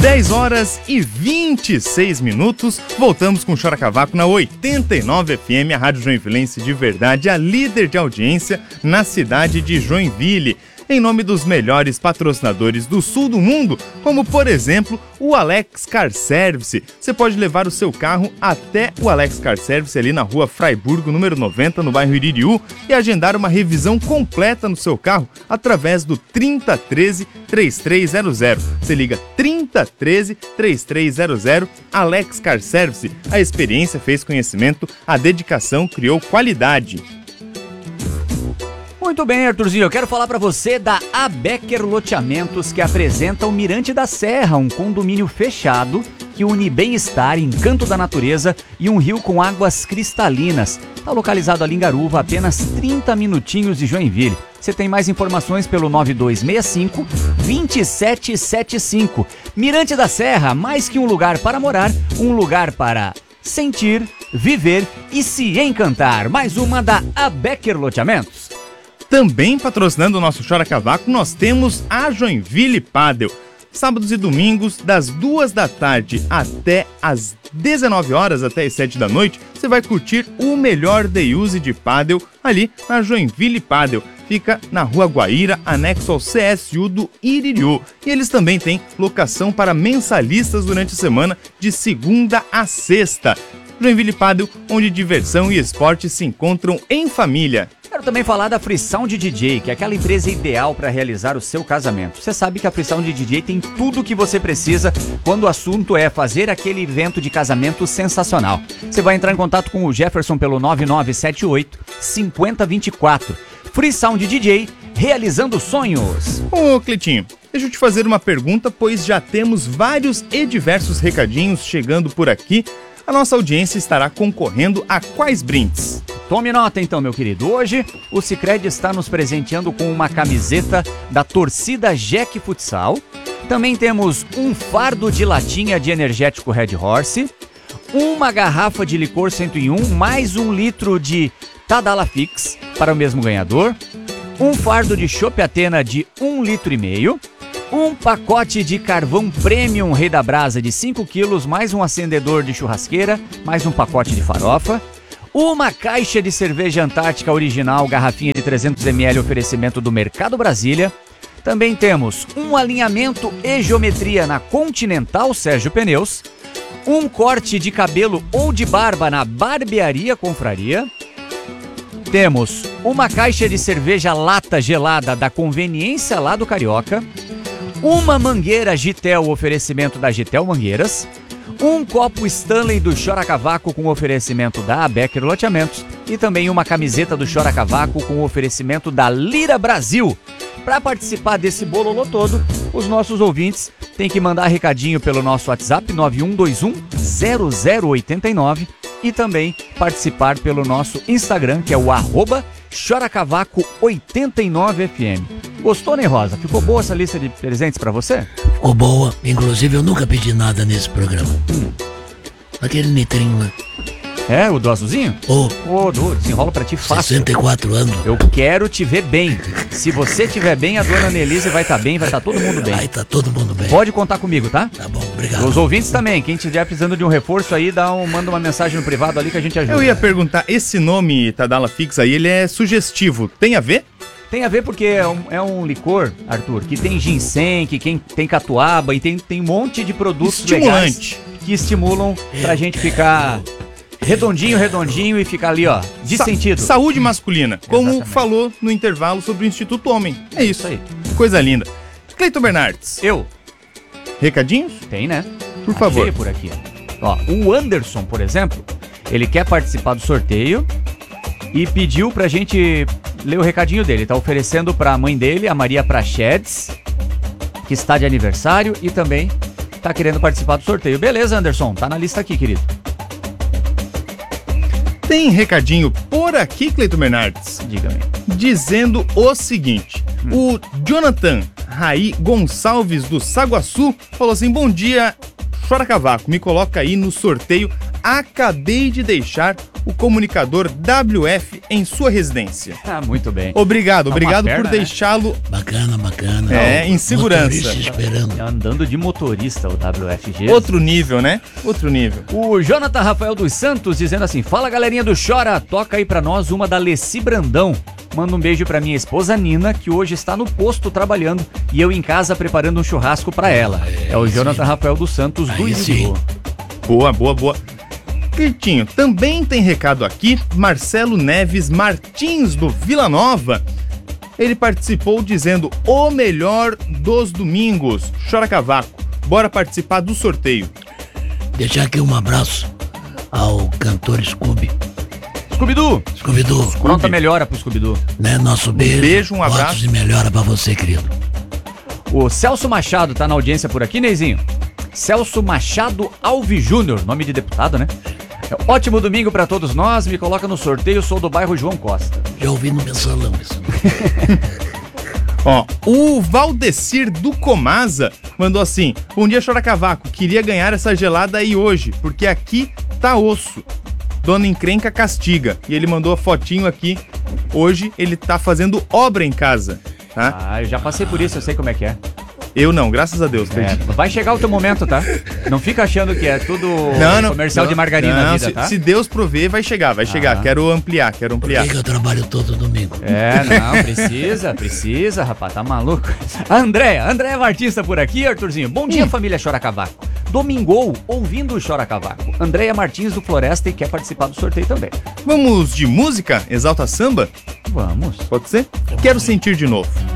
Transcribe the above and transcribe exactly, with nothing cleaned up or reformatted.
dez horas e vinte e seis minutos, voltamos com o Chora Cavaco na oitenta e nove F M, a Rádio Joinvilense de verdade, a líder de audiência na cidade de Joinville. Em nome dos melhores patrocinadores do sul do mundo, como por exemplo o Alex Car Service. Você pode levar o seu carro até o Alex Car Service ali na rua Fraiburgo, número noventa, no bairro Iririú, e agendar uma revisão completa no seu carro através do trinta treze, trinta e três zero zero. Você liga trinta treze, trinta e três zero zero, Alex Car Service. A experiência fez conhecimento, a dedicação criou qualidade. Muito bem, Arthurzinho, eu quero falar para você da Abecker Loteamentos, que apresenta o Mirante da Serra, um condomínio fechado que une bem-estar, encanto da natureza e um rio com águas cristalinas. Está localizado ali em Garuva, apenas trinta minutinhos de Joinville. Você tem mais informações pelo nove dois seis cinco, dois sete sete cinco. Mirante da Serra, mais que um lugar para morar, um lugar para sentir, viver e se encantar. Mais uma da Abecker Loteamentos. Também patrocinando o nosso Chora Cavaco, nós temos a Joinville Padel. Sábados e domingos, das duas da tarde até as dezenove horas, até as sete da noite, você vai curtir o melhor day use de Padel ali na Joinville Padel. Fica na Rua Guaíra, anexo ao C S U do Iririú. E eles também têm locação para mensalistas durante a semana, de segunda a sexta. Joinville Padel, onde diversão e esporte se encontram em família. Quero também falar da Free Sound D J, que é aquela empresa ideal para realizar o seu casamento. Você sabe que a Free Sound D J tem tudo o que você precisa quando o assunto é fazer aquele evento de casamento sensacional. Você vai entrar em contato com o Jefferson pelo nove nove sete oito, cinco zero dois quatro. Free Sound D J, realizando sonhos. Ô, Cleitinho, deixa eu te fazer uma pergunta, pois já temos vários e diversos recadinhos chegando por aqui. A nossa audiência estará concorrendo a quais brindes? Tome nota então, meu querido. Hoje, o Sicredi está nos presenteando com uma camiseta da torcida Jack Futsal. Também temos um fardo de latinha de energético Red Horse, uma garrafa de licor cento e um, mais um litro de Tadala Fix para o mesmo ganhador, um fardo de Chopp Athena de um litro e meio, um pacote de carvão Premium Rei da Brasa de cinco quilos, mais um acendedor de churrasqueira, mais um pacote de farofa, uma caixa de cerveja Antártica original, garrafinha de trezentos mililitros, oferecimento do Mercado Brasília. Também temos um alinhamento e geometria na Continental Sérgio Pneus, um corte de cabelo ou de barba na Barbearia Confraria. Temos uma caixa de cerveja lata gelada da Conveniência lá do Carioca, uma mangueira Gitel, oferecimento da Gitel Mangueiras, um copo Stanley do Chora Cavaco com oferecimento da Abecker Loteamentos e também uma camiseta do Chora Cavaco com oferecimento da Lira Brasil. Para participar desse bololô todo, os nossos ouvintes têm que mandar recadinho pelo nosso WhatsApp nove um dois um, zero zero oito nove e também participar pelo nosso Instagram, que é o arroba Chora Cavaco oitenta e nove F M. Gostou, Ney Rosa? Ficou boa essa lista de presentes pra você? Ficou boa. Inclusive, eu nunca pedi nada nesse programa. Hum. Aquele nitrinho lá. É, o do azulzinho? Ô. Ô, Du, desenrola pra ti fácil. sessenta e quatro anos. Eu quero te ver bem. Se você estiver bem, a dona Nelise vai estar tá bem, vai estar tá todo mundo bem. Vai estar tá todo mundo bem. Pode contar comigo, tá? Tá bom, obrigado. Os ouvintes também. Quem estiver precisando de um reforço aí, dá um, manda uma mensagem no privado ali que a gente ajuda. Eu ia perguntar, esse nome Tadala Fix aí, ele é sugestivo. Tem a ver? Tem a ver porque é um, é um licor, Arthur, que tem ginseng, que tem, tem catuaba e tem, tem um monte de produtos estimulante legais que estimulam pra gente ficar redondinho, redondinho e ficar ali, ó, de Sa- sentido. Saúde masculina, como Exatamente. falou no intervalo sobre o Instituto Homem. É isso, Isso aí. Coisa linda. Cleiton Bernardes. Eu. Recadinhos? Tem, né? Por Tá favor. cheio por aqui. Ó, o Anderson, por exemplo, ele quer participar do sorteio e pediu pra gente ler o recadinho dele. Tá oferecendo pra mãe dele, a Maria Prachedes, que está de aniversário e também tá querendo participar do sorteio. Beleza, Anderson, tá na lista aqui, querido. Tem recadinho por aqui, Cleiton Bernardes, Diga-me. dizendo o seguinte. Hum. O Jonathan Raí Gonçalves do Saguaçu falou assim: bom dia, Chora Cavaco, me coloca aí no sorteio acabei de deixar o comunicador W F em sua residência. Ah, muito bem. Obrigado, Tá uma obrigado perna, por né? deixá-lo Bacana, bacana. É, em segurança. Motorista esperando. Andando de motorista o W F G. outro nível, né? Outro nível. O Jonathan Rafael dos Santos dizendo assim: fala galerinha do Chora, toca aí pra nós uma da Leci Brandão. Manda um beijo pra minha esposa Nina, que hoje está no posto trabalhando e eu em casa preparando um churrasco pra ela. É o Jonathan Rafael dos Santos do Aí sim. Isidro. Boa, boa, boa. Critinho, também tem recado aqui. Marcelo Neves Martins, do Vila Nova. Ele participou dizendo: o melhor dos domingos. Chora Cavaco, bora participar do sorteio. Deixar aqui um abraço ao cantor Scooby. Scooby-Doo! Scooby-Doo, Pronta melhora pro Scooby-Doo. né? Nosso beijo. beijo, um votos abraço. de melhora pra você, querido. O Celso Machado tá na audiência por aqui, Neizinho? Celso Machado Alves Júnior, nome de deputado, né? Ótimo domingo pra todos nós, me coloca no sorteio, sou do bairro João Costa. Já ouvi no mensalão isso. Ó, o Valdecir do Comasa mandou assim: bom dia, Chora Cavaco, queria ganhar essa gelada aí hoje, porque aqui tá osso. Dona Encrenca castiga. E ele mandou a fotinho aqui. Hoje ele tá fazendo obra em casa, tá? Ah, eu já passei por isso, eu sei como é que é. Eu não, graças a Deus. É, vai chegar o teu momento, tá? Não fica achando que é tudo comercial não, de margarina não, na vida, se, tá? se Deus prover, vai chegar, vai chegar. Ah. Quero ampliar, quero Por ampliar. que que eu trabalho todo domingo? É, não, precisa, precisa, rapaz, tá maluco? A Andréia, Andréia Martins tá por aqui, Arthurzinho. Bom dia, família Chora Cavaco. Domingou, ouvindo o Chora Cavaco. Andréia Martins do Floresta e quer participar do sorteio também. Vamos de música? Exalta Samba? Vamos. Pode ser? Quero sentir de novo.